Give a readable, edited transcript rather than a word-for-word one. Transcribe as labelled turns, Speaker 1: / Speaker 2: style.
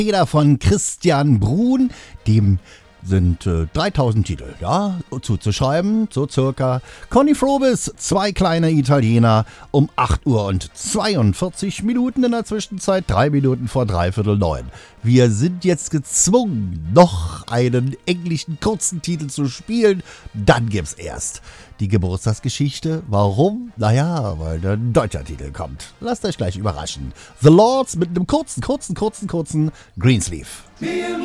Speaker 1: Jeder von Christian Bruhn, dem sind 3000 Titel, ja, zuzuschreiben, so circa. Conny Frobis, zwei kleine Italiener, um 8 Uhr und 42 Minuten in der Zwischenzeit, 3 Minuten vor 8:45. Wir sind jetzt gezwungen, noch einen englischen kurzen Titel zu spielen, dann gibt's erst die Geburtstagsgeschichte. Warum? Naja, weil der deutsche Titel kommt. Lasst euch gleich überraschen. The Lords mit einem kurzen Greensleeve.